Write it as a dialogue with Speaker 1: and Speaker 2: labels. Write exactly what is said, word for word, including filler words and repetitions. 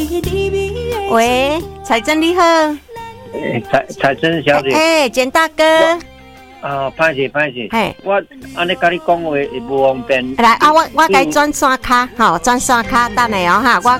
Speaker 1: 喂，彩珍你好。
Speaker 2: 欸、彩彩珍小姐，
Speaker 1: 哎、欸，简大哥。
Speaker 2: 啊，歹势歹势，
Speaker 1: 嘿，
Speaker 2: 我安尼甲你讲话会无方便。
Speaker 1: 来啊，我我该转线卡，吼，转线卡，等下哦哈，我